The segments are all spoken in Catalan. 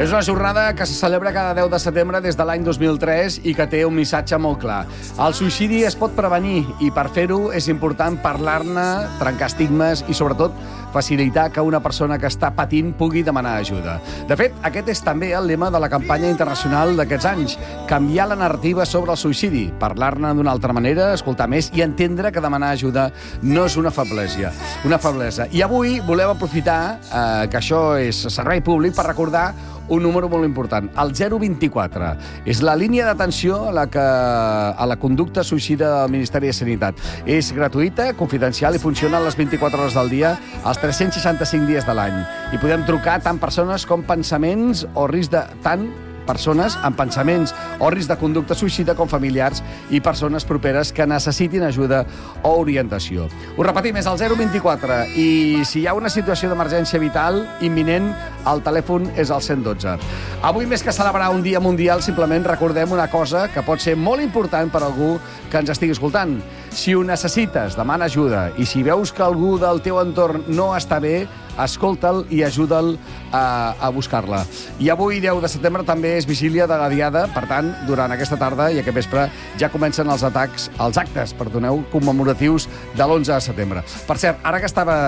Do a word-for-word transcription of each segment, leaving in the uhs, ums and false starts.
És una jornada que se celebra cada deu de setembre des de l'any dos mil tres i que té un missatge molt clar. El suïcidi es pot prevenir i per fer-ho és important parlar-ne, trencar estigmes i, sobretot, facilitar que una persona que està patint pugui demanar ajuda. De fet, aquest és també el lema de la campanya internacional d'aquests anys, canviar la narrativa sobre el suïcidi, parlar-ne d'una altra manera, escoltar més i entendre que demanar ajuda no és una feblesa. Una feblesa. I avui volem aprofitar eh, que això és servei públic per recordar un número molt important, el zero vint-i-quatre. És la línia d'atenció a la que a la conducta suïcida del Ministeri de Sanitat. És gratuïta, confidencial i funciona a les vint-i-quatre hores del dia, els tres-cents seixanta-cinc dies de l'any. I podem trucar tant persones com pensaments o risc de... tant persones amb pensaments o risc de conducta suïcida com familiars i persones properes que necessitin ajuda o orientació. Ho repetim, és el zero vint-i-quatre i si hi ha una situació d'emergència vital imminent, el telèfon és el cent dotze. Avui, més que celebrar un dia mundial, simplement recordem una cosa que pot ser molt important per a algú que ens estigui escoltant. Si ho necessites, demana ajuda. I si veus que algú del teu entorn no està bé, escolta'l i ajuda'l a, a buscar-la. I avui, deu de setembre, també és vigília de la Diada. Per tant, durant aquesta tarda i aquest vespre ja comencen els atacs, els actes, perdoneu, commemoratius de l'onze de setembre. Per cert, ara que estava...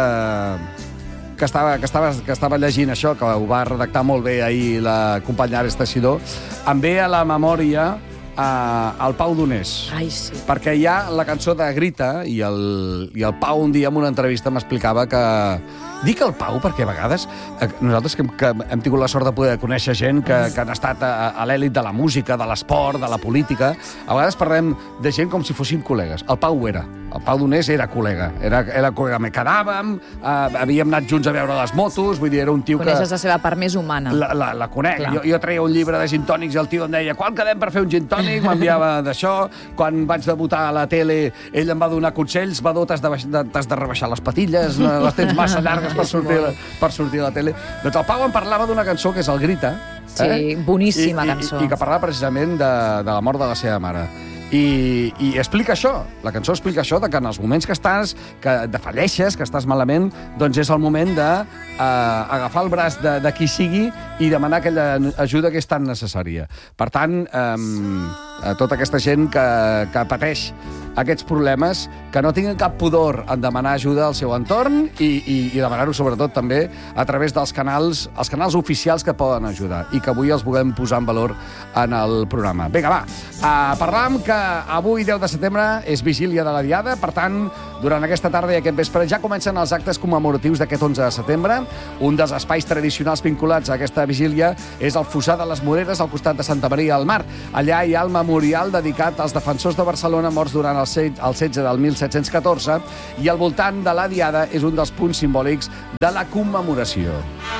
Que estava, que, estava, que estava llegint això, que ho va redactar molt bé ahir la companya Ares Teixidor, em ve a la memòria Uh, el Pau Donés. Ai, sí. Perquè hi ha la cançó de Grita i el, i el Pau un dia en una entrevista m'explicava que... Dic el Pau perquè a vegades eh, nosaltres que, que hem tingut la sort de poder conèixer gent que, que han estat a, a l'èlit de la música, de l'esport, de la política, a vegades parlem de gent com si fossin col·legues. El Pau ho era. El Pau Donés era col·lega. Era, era col·lega. Me quedàvem, eh, havíem anat junts a veure les motos, vull dir, era un tio que... Coneixes la seva part més humana. La, la, la conec. Jo, jo treia un llibre de gin tònics i el tio em deia quan quedem per fer un gin tònic? M'enviava d'això. Quan vaig debutar a la tele, ell em va donar consells. Vadó, t'has de, de, t'has de rebaixar les patilles, les tens massa llargues per sortir, per sortir a la tele. Doncs el Pau em parlava d'una cançó que és el Grita. Sí, eh? boníssima I, cançó. I, I que parlava precisament de, de la mort de la seva mare. I, i explica això, la cançó explica això, de que en els moments que estàs, que defalleixes, que estàs malament, doncs és el moment de eh, agafar el braç de, de qui sigui i demanar aquella ajuda que és tan necessària. Per tant, eh, a tota aquesta gent que, que pateix aquests problemes, que no tinguin cap pudor en demanar ajuda al seu entorn i, i, i demanar-ho sobretot també a través dels canals, els canals oficials que poden ajudar i que avui els volem posar en valor en el programa. Vinga, va, uh, parlàvem que avui, deu de setembre, és vigília de la Diada, per tant, durant aquesta tarda i aquest vespre ja comencen els actes commemoratius d'aquest onze de setembre. Un dels espais tradicionals vinculats a aquesta vigília és el Fossar de les Moreres, al costat de Santa Maria del Mar. Allà hi ha el memorial dedicat als defensors de Barcelona morts durant el setge del mil set-cents catorze i al voltant de la Diada és un dels punts simbòlics de la commemoració.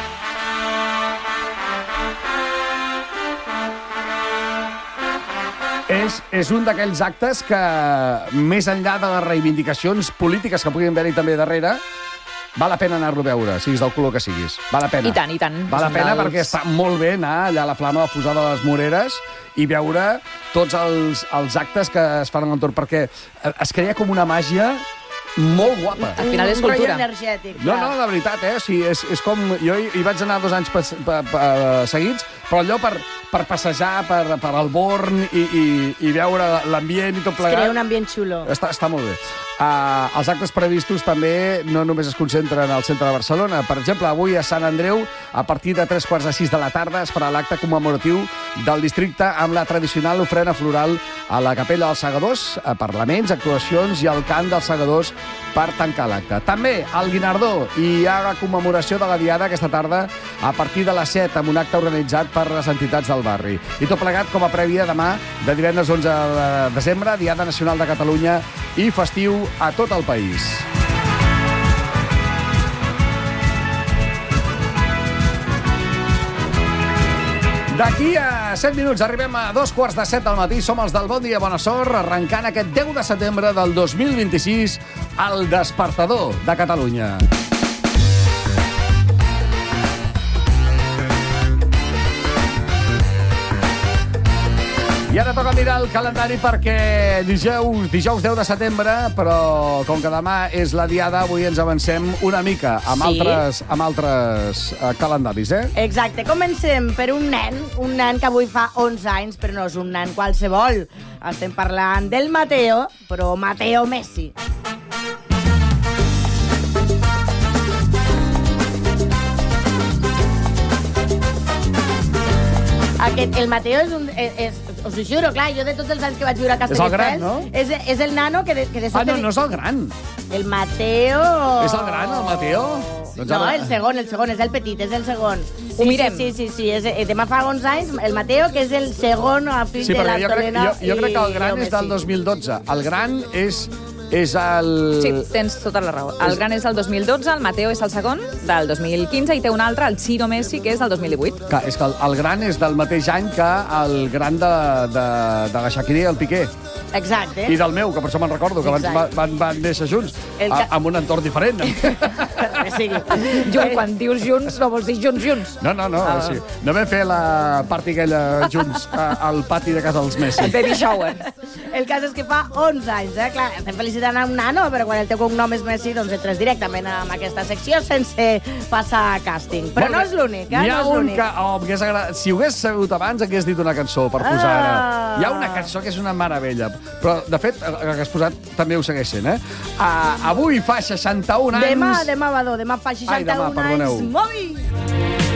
És, és un d'aquells actes que, més enllà de les reivindicacions polítiques que puguin haver-hi també darrere, val la pena anar-lo a veure, siguis del color que siguis. Val la pena. I tant, i tant. Val la pena dels... perquè està molt bé anar allà a la Flama del Fossar de les Moreres i veure tots els, els actes que es fan a l'entorn, perquè es crea com una màgia molt guapa. Al final és cultura. Energètic, no, no, de veritat, eh? O sigui, és, és com... Jo hi, hi vaig anar dos anys pas, pa, pa, seguits, però allò per, per passejar per, per el Born i, i, i veure l'ambient i tot plegat... Es crea un ambient xulo. Està, està molt bé. Uh, els actes previstos també no només es concentren al centre de Barcelona. Per exemple, avui a Sant Andreu, a partir de tres quarts de sis de la tarda, es farà l'acte commemoratiu del districte amb la tradicional ofrena floral a la Capella dels Segadors, a parlaments, actuacions i el cant dels Segadors per tancar l'acte. També al Guinardó hi ha la commemoració de la Diada aquesta tarda a partir de les set amb un acte organitzat per les entitats del barri. I tot plegat com a prèvia demà de divendres onze de desembre, Diada Nacional de Catalunya i festiu a tot el país. D'aquí a set minuts arribem a dos quarts de set del matí. Som els del Bon Dia, Bona Sort, arrencant aquest deu de setembre del dos mil vint-i-sis al Despertador de Catalunya. I ara toca mirar el calendari perquè dijous, dijous deu de setembre, però com que demà és la diada, avui ens avancem una mica amb Sí. altres, amb altres uh, calendaris, eh? Exacte, comencem per un nen, un nen que avui fa onze anys, però no és un nen qualsevol. Estem parlant del Mateo, però Mateo Messi. Aquest, el Mateo és un... És, és, us ho juro, clar, jo de tots els anys que vaig viure a Castelldefels... És el gran, no? És, és el nano que de, que de Ah, sobte... no, no és el gran. El Mateo... És el gran, el Mateo? Doncs No, ara- el segon, el segon, és el petit, és el segon. Sí, Ho mirem. Sí, sí, sí, sí, és, eh, demà fa onze anys, el Mateo, que és el segon a fill Sí, de perquè la jo crec, Torena jo, jo crec que el gran i és del Messi. dos mil dotze. El gran és, és el... Sí, tens tota la raó. El gran és del dos mil dotze, el Mateo és el segon, del dos mil quinze, i té un altre, el Ciro Messi, que és del dos mil divuit. Clar, és que el, el gran és del mateix any que el gran de, de, de la Shakira i el Piqué. Exacte. I del meu, que per això me'n recordo, que abans Exacte. van, van néixer junts, El a, ca- amb un entorn diferent. Que sigui. Joan, quan dius junts, no vols dir junts, junts. No, no, no. Ah. O sigui, no vam fer la party aquella junts a, al pati de casa dels Messi. El baby shower. El cas és que fa onze anys, eh? Clar, estem felicitant a un nano, però quan el teu cognom és Messi, doncs entres directament amb aquesta secció sense passar càsting. Però Molt no bé. és l'únic, eh? N'hi ha no és un l'únic. que... Oh, m'hagués agradat... Si ho hagués sabut abans, hagués dit una cançó per posar ara. Ah. Hi ha una cançó que és una meravella. Però, de fet, el que has posat també ho segueix sent, eh? Uh, avui fa seixanta-un anys... Demà, demà, Badó, demà fa Ai, demà, seixanta-un perdoneu. anys. Movi!